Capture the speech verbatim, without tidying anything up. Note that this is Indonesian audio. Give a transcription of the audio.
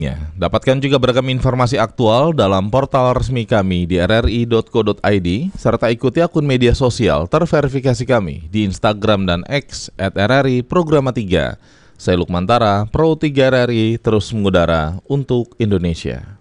Ya, dapatkan juga beragam informasi aktual dalam portal resmi kami di r r i dot co dot i d serta ikuti akun media sosial terverifikasi kami di Instagram dan X at r r i programa tiga. Saya Lukmantara, Pro tiga R R I terus mengudara untuk Indonesia.